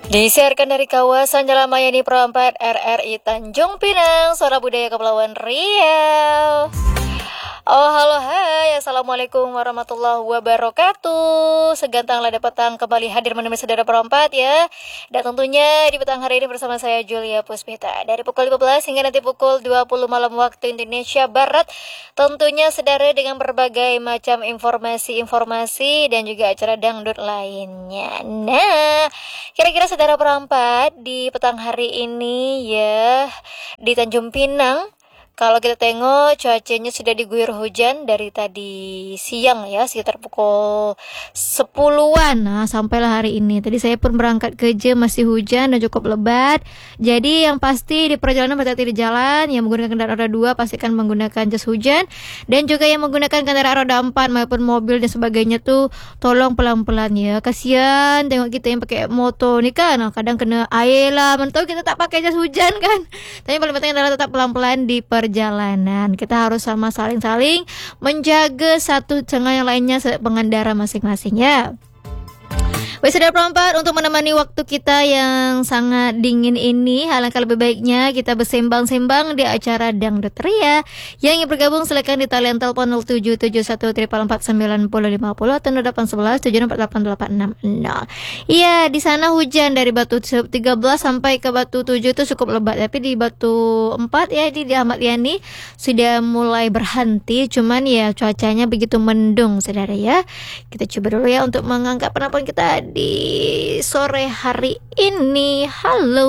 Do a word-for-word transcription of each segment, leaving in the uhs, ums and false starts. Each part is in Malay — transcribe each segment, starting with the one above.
Disiarkan dari kawasan Jalan Mayani Perempat R R I Tanjung Pinang, Suara Budaya Kepulauan Riau. Oh halo hai, assalamualaikum warahmatullahi wabarakatuh. Segantang lada petang kembali hadir menemui saudara perempat ya. Dan tentunya di petang hari ini bersama saya Julia Puspita. Dari pukul lima belas hingga nanti pukul dua puluh malam waktu Indonesia Barat. Tentunya saudara dengan berbagai macam informasi-informasi dan juga acara dangdut lainnya. Nah, kira-kira saudara perempat di petang hari ini ya di Tanjung Pinang, kalau kita tengok cuacanya sudah diguyur hujan dari tadi siang ya, sekitar pukul sepuluhan. Nah, sampailah hari ini. Tadi saya pun berangkat kerja masih hujan dan cukup lebat. Jadi yang pasti di perjalanan berhati-hati di jalan, yang menggunakan kendaraan roda dua pastikan menggunakan jas hujan, dan juga yang menggunakan kendaraan roda empat maupun mobil dan sebagainya tuh tolong pelan-pelan ya. Kasihan tengok kita yang pakai motor ni kan, kadang kena air lah. Mentau kita tak pakai jas hujan kan. Tapi paling penting adalah tetap pelan-pelan di perjalanan. Perjalanan kita harus sama saling-saling menjaga satu dengan yang lainnya pengendara masing-masing ya. Baik saudara perempat, untuk menemani waktu kita yang sangat dingin ini, alangkah lebih baiknya kita bersembang-sembang di acara Dangdut Ria. Yang ingin bergabung silakan di talian telepon nol tujuh tujuh satu tiga empat sembilan nol lima nol atau nol delapan satu satu tujuh empat delapan delapan enam nol. Iya, di sana hujan dari Batu tiga belas sampai ke Batu tujuh itu cukup lebat, tapi di Batu empat ya di, di Ahmad Yani sudah mulai berhenti, cuman ya cuacanya begitu mendung saudara ya. Kita coba dulu ya untuk mengangkat penelpon kita di sore hari ini. Halo.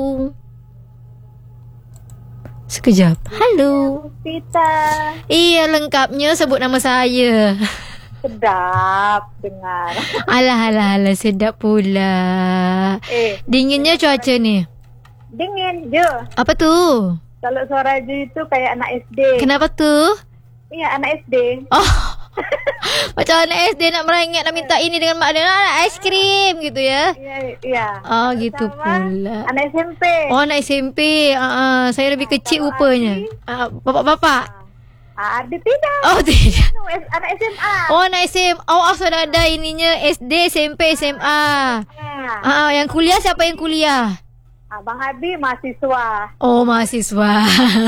Sekejap. Halo. Pita. Iya, lengkapnya sebut nama saya. Sedap dengar. Alah alah alah sedap pula. Eh, dinginnya cuaca nih. Dingin, Jo. Apa tuh? Kalau suara Jo itu kayak anak S D. Kenapa tuh? Iya, anak S D. Oh. Macam anak S D nak merengek nak minta ini dengan mak dia, nak ais krim gitu ya. Iya, iya. Oh gitu Sama pula. Anak S M P. Oh anak S M P. uh, uh, Saya lebih kecil rupanya. uh, Bapak-bapak. Ah, ada tidak. Oh tidak. Anu, S- anak S M A. Oh anak S M A. Oh asal ada ininya S D, S M P, S M A. Nah, uh, Yang kuliah siapa yang kuliah? Abang Abi mahasiswa. Oh mahasiswa.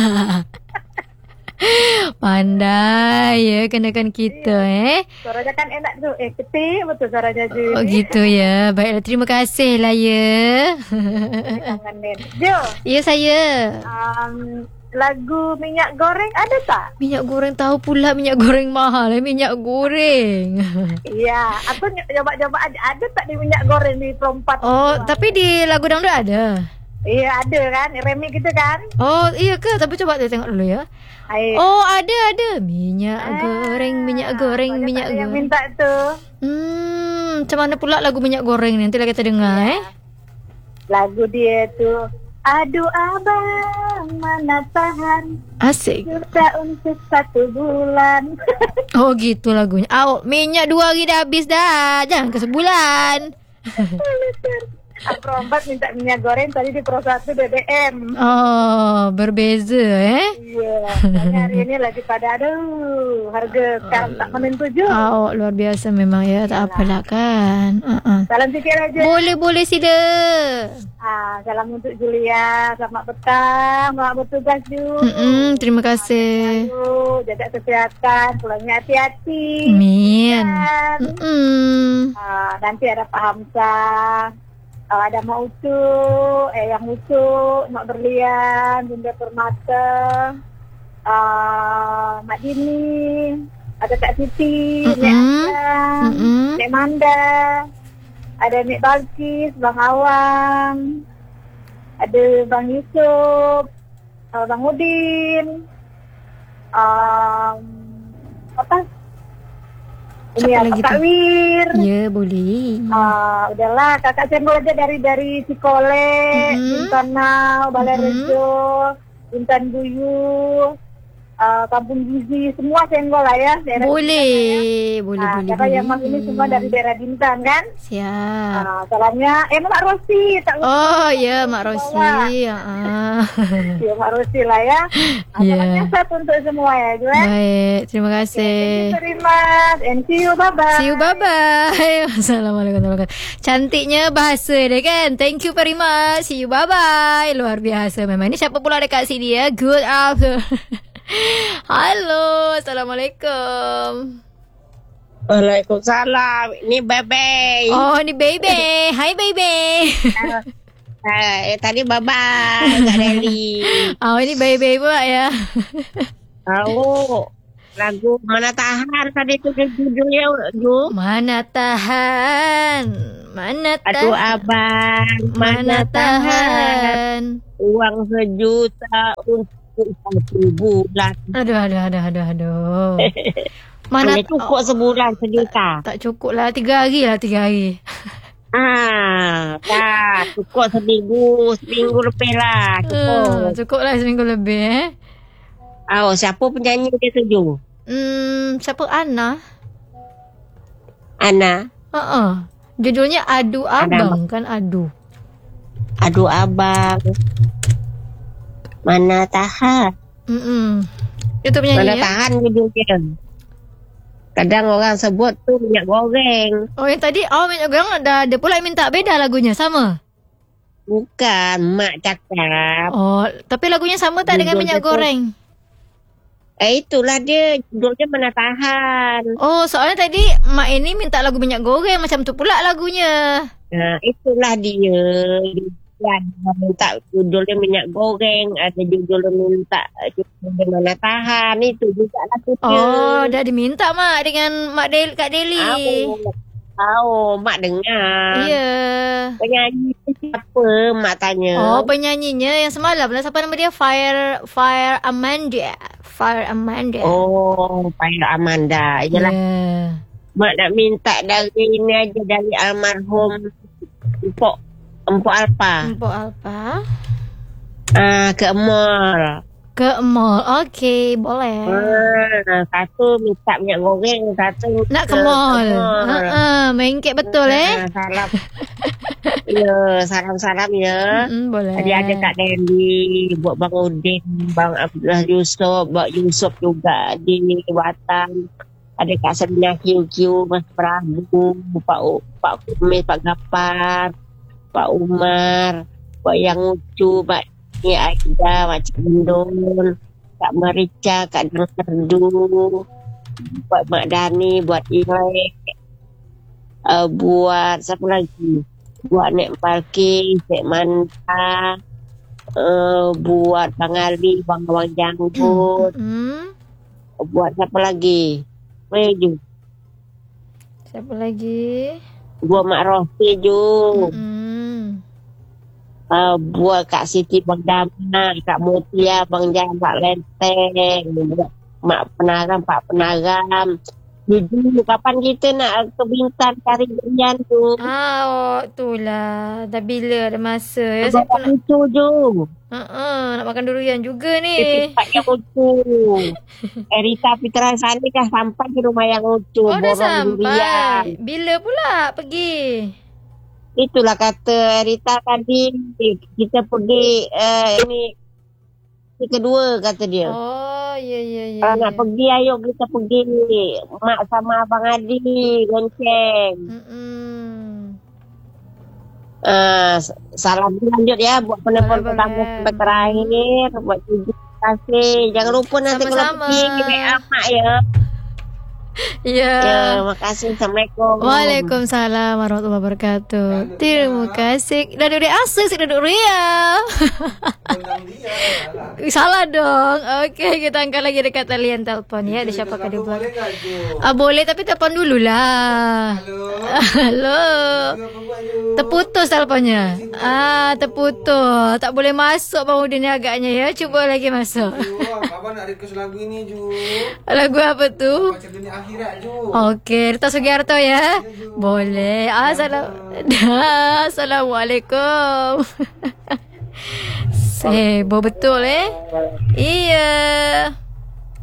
Pandai ya kenakan kita eh. Suaranya kan enak tu. Eh, kecil betul suaranya Jo. Oh gitu ya. Baiklah, terima kasih lah ya. Kangenin. Jo. Ya saya. Um, lagu minyak goreng ada tak? Minyak goreng, tahu pula minyak goreng mahal eh. Minyak goreng. Iya, aku coba-coba ada, ada tak di minyak goreng di perempat? Oh, tapi di lagu dangdut ada. Iya, ada kan, remix gitu kan? Oh, iya ke? Tapi coba kita tengok dulu ya. Ayo. Oh, ada ada minyak Ah, goreng, minyak goreng, banyak minyak tak ada yang goreng. minta tuh. Hmm, macam mana pula lagu minyak goreng ni? Nanti lah kita dengar eh. Lagu dia tuh, aduh abang mana tahan Asik. juta untuk satu bulan. Oh, gitu lagunya. Oh, minyak dua hari dah habis dah. Jangan ke sebulan. Perempat minta minyak goreng, tadi di Pro satu B B M. Oh, berbeza eh. Iya, makanya hari ini lagi pada aduh, harga sekarang tak menentu juga. Oh, luar biasa memang ya. Tak apalah kan. Uh-uh. Salam sikit aja. Boleh-boleh sila. Ah, salam untuk Julia. Selamat petang. Selamat bertugas juga. Mm-mm, terima kasih. Selalu jaga kesehatan. Pulangnya hati-hati. Amin. Dan, Mm-mm. ah, nanti ada Pak Hamzah. Oh, ada Mak Ucu, eh yang Ucu, Mak Berlian, Bunda Permata, uh, Mak Dini, ada Kak Siti, Mm-mm. Nek Aslan, Mm-mm. Nek Manda, ada Nek Balkis, Bang Awang, ada Bang Yusuf, uh, Bang Udin, um, apa? Ini Siapa apa lagi Kak tu? Wir. Ya, boleh. Ah, udahlah kakak senggol aja dari dari Cikole, Mhm. Intan Nau, Balai Mhm. Rejo, Intan Buyu, uh, Kampung Gizi, semua senggol lah ya. Daerah Boleh, Bintan, boleh, ya. Nah, boleh, karena boleh. yang Mak ini semua dari daerah Bintan kan. Siap. Nah, salamnya, eh Mak Rosi. Tak lupa. Oh ya, Mak Rosi. Ah. Ya, Mak Rosi lah ya. Nah, Ya. salamnya satu untuk semua ya, Ju. Eh. Baik, terima Thank kasih. you very much and see you, bye-bye. See you, bye-bye. Assalamualaikum warahmatullahi wabarakatuh. Cantiknya bahasa dia kan. Thank you very much. See you, bye-bye. Luar biasa memang. Ini siapa pula dekat sini ya? Good afternoon. Halo, Assalamualaikum. Waalaikumsalam. Ini Bebe. Oh, ni baby. Hai, baby. Eh, tadi bye-bye Kak Deli. Oh, ini baby pula ya. Tahu lagu Mana Tahan tadi tu judulnya Ju. Mana tahan. Mana tahan. Aduh abang, Mana tahan. Uang sejuta untuk satu bulan. Aduh, aduh, aduh, aduh, aduh. Mana Mana cukup sebulan sejuta. Tak cukup lah. Tiga hari lah, tiga hari. Ah, dah cukup seminggu, seminggu lebih lah. Uh, Cukup. cukup lah seminggu lebih eh. Oh, siapa penyanyi dia tu Ju? Hmm, siapa Ana? Ana. Uh-uh. Judulnya Adu Ana. Abang kan Adu. Aduh abang. Mana tahan. Mm-mm. Itu Mana penyanyi ya? tahan judul dia. Kadang orang sebut tu minyak goreng. Oh yang tadi, oh minyak goreng ada, ada pula yang minta beda lagunya, sama? Bukan, mak cakap. Oh, tapi lagunya sama tak dengan Judul minyak dia tu- goreng? Eh itulah dia, judulnya Mana Tahan. Oh, soalnya tadi mak ini minta lagu minyak goreng, macam tu pula lagunya. Nah, itulah dia. Dia minta judulnya minyak goreng, ada judul minta judulnya Mana Tahan. Itu juga lagu dia. Oh, dah diminta mak dengan mak Del Kak Deli. Tahu, tahu, mak dengar. Iya. Penyanyi tu siapa, mak tanya. Oh, penyanyinya yang semalam lah. Siapa nama dia? Fire Fire Amanda. Fire Amanda. Oh, Pak Amanda. Yalah, Yeah. mak nak minta dari ini aja, dari almarhum Empok Empok Alpa. Empok Alpa. Ah, ke mall. Ke mall. Okey, boleh. Ah, satu minta minyak goreng, satu Nak ke mall. mall. Ha mengkek betul eh. Ah, salam. Ya, salam-salam ya. Mm, boleh. Tadi ada Kak Dendi, buat Bang Udin, Bang Abdullah Yusof, buat Yusof juga di Batam. Ada Kak Serina Q Q, Mas Prabu, Pak U, Pak Kumis, Pak Gapar, Pak Umar, buat Yang Lucu, Pak Ni Aida, Mak Cindon, Kak Marica, Kak Nerdu, buat Mak Dani, buat Ilek, uh, buat siapa lagi? Buat Nek Palki, Cik Manta, uh, buat Bang Ali, Bang Awang Janggut, Hmm. buat siapa lagi? Meju. Siapa lagi? Buat Mak Rofi Ju. Hmm. Uh, buat Kak Siti Bang Dama, Kak Mutia, Bang Jan, Pak Lenteng, buat Mak Penaram, Pak Penaram. Jujur, kapan kita nak ke Bintan cari durian tu? Ah, oh, itulah. Dah bila ada masa ya. Saya Abang pun nak, lucu je. uh-uh, nak makan durian juga Eh, ni. tempat yang lucu. Erita Fitra Sani dah sampai di rumah yang lucu. Oh, dah Borong durian. sampai. Bila pula pergi? Itulah kata Erita tadi. Kita pergi uh, ini yang kedua kata dia. Oh, ya, ya, ya. Kalau ya. nak pergi, ayo kita pergi. Mak sama Abang Adi, gonceng. Mm-mm. Uh, salam lanjut ya buat penelpon Boleh, pertama boleh. sampai terakhir. Buat tujuh kasih. Jangan lupa nanti kalau Sama-sama. pergi W A mak ya. Ya. Ya, makasih. Assalamualaikum. Waalaikumsalam warahmatullahi wabarakatuh. Terima kasih. Dah duduk asal, saya duduk Riau. Salah dong. Okey, kita angkat lagi dekat talian telefon ya. Ada siapa kali buat? Ah, boleh tapi telefon dulu lah. Halo. Terputus telefonnya. Ah, terputus. Tak boleh masuk Bang Udin ni agaknya ya. Cuba lagi masuk. Abang nak request lagu ini Ju. Lagu apa tu? Macam dunia akhirat Ju. Okey, Rita Sugiarto ya. Boleh. Assalam. Dah. Assalamualaikum. Sebo betul eh? Iya.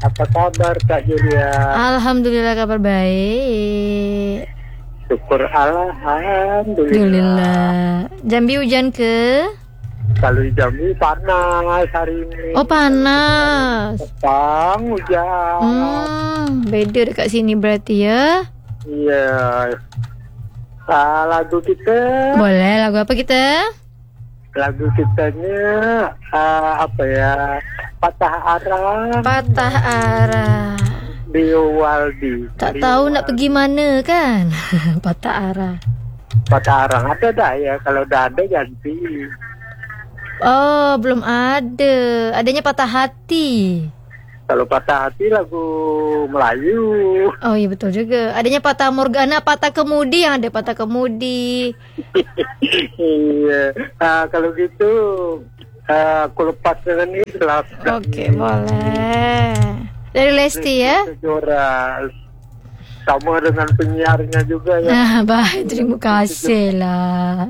Apa kabar Kak Julia? Alhamdulillah kabar baik. Syukur Alhamdulillah. Alhamdulillah. Jambi hujan ke? Kalau di Jambi panas hari ini. Oh panas. Petang hujan. Hmm, beda dekat sini berarti ya. Iya. Ah, lagu kita. Boleh, lagu apa kita? Lagu kitanya ah, apa ya? Patah arah. Patah arah. Rio Waldi. Tak Rio tahu Waldi. nak pergi mana kan? Patah arah. Patah arah ada dah ya. Kalau dah ada ganti. Oh, belum ada. Adanya patah hati. Kalau patah hati lagu Melayu. Oh iya betul juga. Adanya patah morgana, patah kemudi, yang ada patah kemudi. Iya. Ah, kalau gitu ah, aku lepas dengan Islam. Oke, boleh. Dari Lesti ya. Kejora. Sama dengan penyiarnya juga ya. Nah, baik. Terima kasih lah.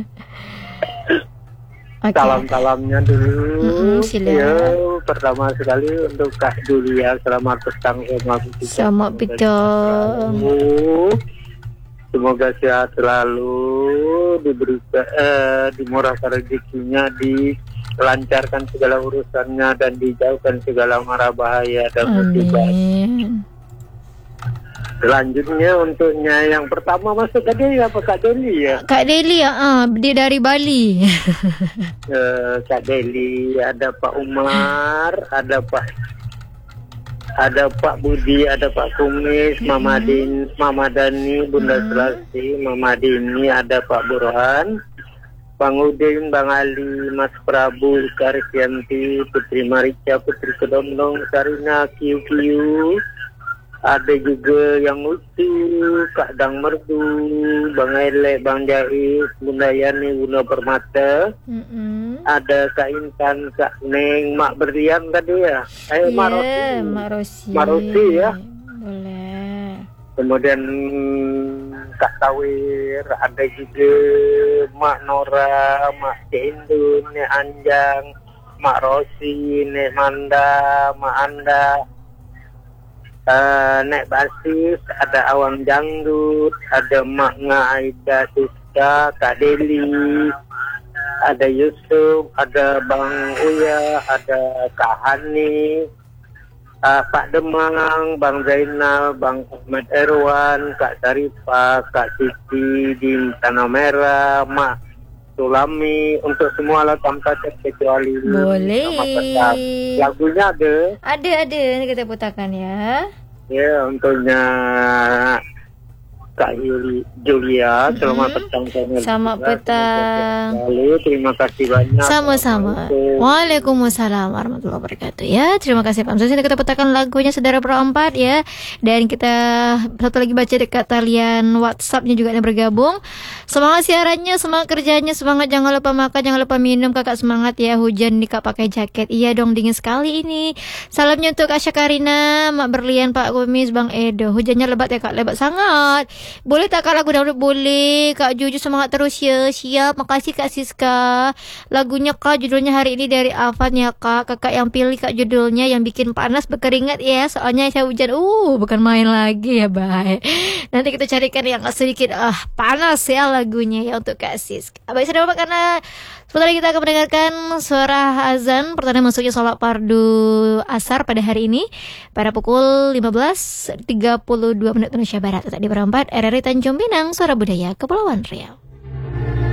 Oke. Salam-salamnya dulu. Mm-mm, sila. Ya, pertama sekali untuk Kak Julia, selamat petang sama kita. Selamat petang. Semoga sehat selalu, diberikan eh, dimurahkan rezekinya, dilancarkan segala urusannya dan dijauhkan segala mara bahaya dan musibah. Amin. Selanjutnya untuknya yang pertama masuk ke dia apa Kak Deli ya? Kak Deli ya, ah, dia dari Bali. Eh, Kak Deli, ada Pak Umar, ada Pak ada Pak Budi, ada Pak Kumis, Mama Din, Mama Dani, Bunda Selasi, Mama Dini, ada Pak Burhan, Bang Udin, Bang Ali, Mas Prabu, Karisyanti, Putri Marica, Putri Kedomdong, Sarina, Kiu Kiu. Ada juga yang lucu, Kak Dang Merdu, Bang Ele, Bang Jahis, Bunda Yani, Bunda Permata. Mm-mm. Ada Kak Intan, Kak Neng, Mak Berlian tadi ya. Eh, Mak Rosi. Iya, Mak Rosi. Mak Rosi ya. Boleh. Kemudian Kak Tawir, ada juga Mak Nora, Mak Cendun, Nek Anjang, Mak Rosi, Nek Manda, Mak Anda. Uh, Nek Basis, ada Awang Janggut, ada Mak Nga Aida Siska, Kak Deli, ada Yusuf, ada Bang Uya, ada Kak Hani, uh, Pak Demang, Bang Zainal, Bang Ahmad Erwan, Kak Sarifah, Kak Siti di Tanah Merah, Mak Sulami, untuk semua lah tanpa terkecuali. Boleh. Selamat petang. Lagunya ada. Ada ada nanti kita putarkan ya. Ya, untuknya Kak Yuli, Julia, selamat petang. Selamat petang. Lalu terima kasih banyak. Sama-sama. Waalaikumsalam warahmatullahi wabarakatuh. Ya, terima kasih Pak Hamzah. Kita putarkan lagunya Saudara Perempat ya. Dan kita satu lagi baca dekat talian WhatsApp-nya juga yang bergabung. Semangat siarannya, semangat kerjanya, semangat jangan lupa makan, jangan lupa minum. Kakak semangat ya, hujan nih Kak pakai jaket. Iya dong, dingin sekali ini. Salamnya untuk Kak Syakarina, Mak Berlian, Pak Kumis, Bang Edo. Hujannya lebat ya Kak, lebat sangat. Boleh tak Kak lagu download? Boleh. Kak Juju semangat terus ya. Siap. Makasih Kak Siska. Lagunya Kak, judulnya hari ini dari Afan ya Kak. Kakak yang pilih Kak judulnya yang bikin panas berkeringat ya. Soalnya saya hujan. Uh, bukan main lagi ya, baik. Nanti kita carikan yang sedikit ah panas ya lagunya ya untuk Kak Siska. Baik, sudah Bapak, karena sebentar lagi kita akan mendengarkan suara azan pertanda masuknya sholat fardu asar pada hari ini pada pukul lima belas tiga puluh dua menit Indonesia Barat. Tetap di Perempat R R I Tanjung Pinang, Suara Budaya Kepulauan Riau.